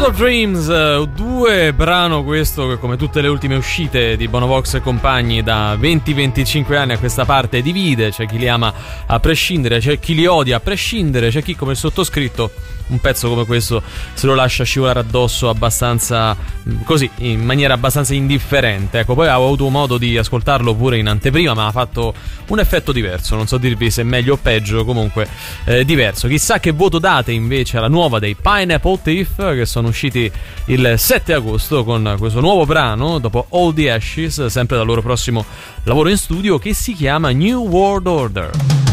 of Dreams, brano questo che, come tutte le ultime uscite di Bono Vox e compagni, da 20-25 anni a questa parte divide. C'è chi li ama a prescindere, c'è chi li odia a prescindere, c'è chi, come il sottoscritto, un pezzo come questo se lo lascia scivolare addosso abbastanza così, in maniera abbastanza indifferente. Ecco, poi avevo avuto modo di ascoltarlo pure in anteprima, ma ha fatto un effetto diverso, non so dirvi se meglio o peggio, comunque diverso. Chissà che voto date invece alla nuova dei Pineapple Thief, che sono usciti il 7 agosto con questo nuovo brano dopo All the Ashes, sempre dal loro prossimo lavoro in studio, che si chiama New World Order.